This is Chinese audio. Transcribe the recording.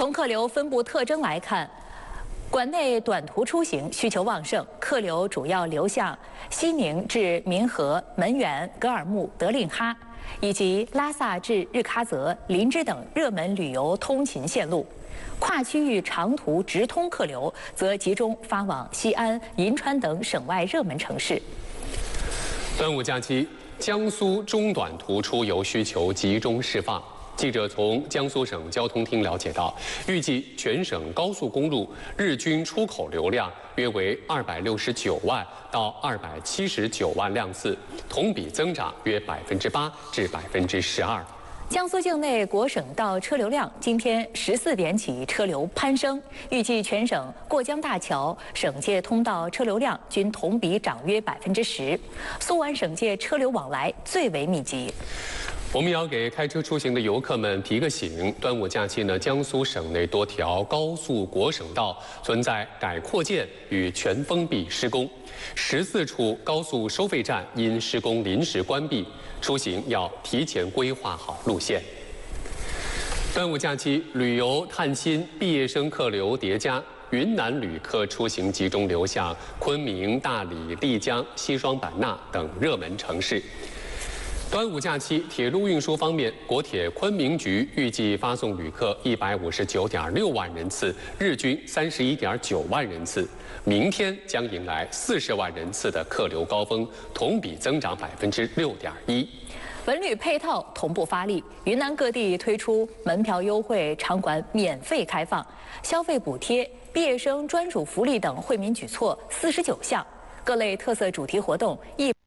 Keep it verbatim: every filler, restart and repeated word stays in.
从客流分布特征来看，馆内短途出行需求旺盛，客流主要流向西宁至民和、门源、格尔木、德令哈，以及拉萨至日喀则、林芝等热门旅游通勤线路。跨区域长途直通客流则集中发往西安、银川等省外热门城市。 端午假期，江苏中短途出游需求集中释放。记者从江苏省交通厅了解到，预计全省高速公路日均出口流量约为二百六十九万到二百七十九万辆次，同比增长约百分之八至百分之十二。 江苏境内国省道车流量今天十四点起车流攀升，预计全省过江大桥省界通道车流量均同比涨约百分之十，苏皖省界车流往来最为密集。 我们要给开车出行的游客们提个醒：端午假期呢，江苏省内多条高速国省道存在改扩建与全封闭施工，十四处高速收费站因施工临时关闭，出行要提前规划好路线。端午假期旅游探亲、毕业生客流叠加，云南旅客出行集中流向昆明、大理、丽江、西双版纳等热门城市。端午假期，铁路运输方面，国铁昆明局预计发送旅客一百五十九点六万人次，日均三十一点九万人次。明天将迎来四十万人次的客流高峰，同比增长百分之六点一。 文旅配套同步发力，云南各地推出门票优惠、场馆免费开放、消费补贴、毕业生专属福利等惠民举措四十九项，各类特色主题活动一。